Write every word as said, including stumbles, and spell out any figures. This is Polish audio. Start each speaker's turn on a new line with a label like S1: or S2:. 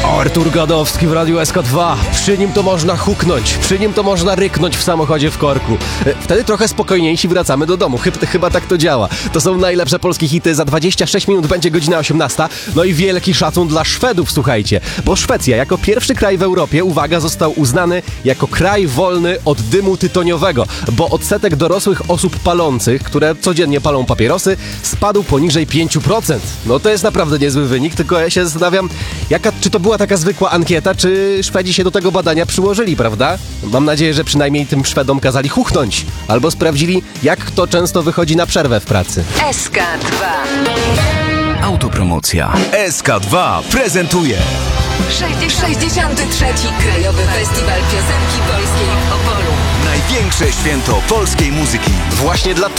S1: Artur Gadowski w Radiu S K dwa. Przy nim to można huknąć, przy nim to można ryknąć w samochodzie w korku. Wtedy trochę spokojniejsi wracamy do domu. Chyba, chyba tak to działa. To są najlepsze polskie hity. Za dwadzieścia sześć minut będzie godzina osiemnasta. No i wielki szacun dla Szwedów, słuchajcie. Bo Szwecja jako pierwszy kraj w Europie, uwaga, został uznany jako kraj wolny od dymu tytoniowego. Bo odsetek dorosłych osób palących, które codziennie palą papierosy, spadł poniżej pięć procent. No to jest naprawdę niezły wynik, tylko ja się zastanawiam, jaka, czy to była taka zwykła ankieta, czy Szwedzi się do tego badania przyłożyli, prawda? Mam nadzieję, że przynajmniej tym Szwedom kazali chuchnąć. Albo sprawdzili, jak kto często wychodzi na przerwę w pracy.
S2: S K dwa.
S3: Autopromocja. S K dwa prezentuje
S2: sześćdziesiąty trzeci Krajowy Festiwal Piosenki Polskiej w Opolu.
S3: największe święto polskiej muzyki.
S1: Właśnie dlatego